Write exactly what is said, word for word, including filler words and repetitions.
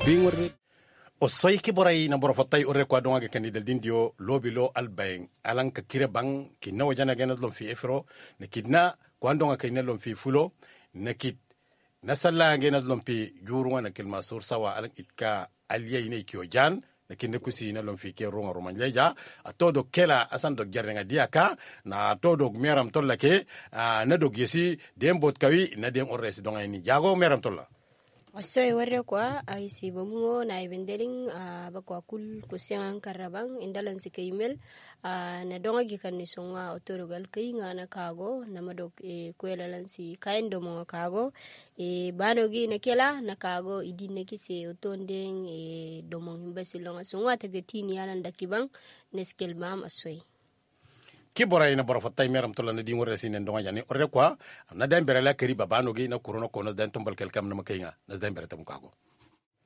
bingorre o soy ki boray na boro fotay o rekwa donga ke kanidal dindio lobilo albayn alan ka kire bang ki no jana genat lom fi efro ne kidna ko ndonga ke ne lom fi fulo ne kid na salla genat lom fi juru wana kilma sur sawa alan itka aliyay ne kyo jan ne kinde kusi na lom fi ke ronga roman leja atodo kela asan do jarnga diaka na todo meram tollake na do gesi dem bot kawi na dem orres donga ni jago meram tolla Asoy warre kwa ay si bamungo na ibendeling uh, bakwa kul kusiang karabang indalan si kaimel uh, na donga gikan ni songa otorogal kay nga na kago na madok e kuela lan si kain do mga kago e bano gi na kela na kago idin na kisi otondeng e domong himba silonga songa tagatini yalan dakibang neskel mam asoy ki boray na boro fatay meram tola na dingore sinen donga jani ore kwa na dem berela keri babano gi na kurono ko na den tombal kelkam na makay nga na dem bereta mukago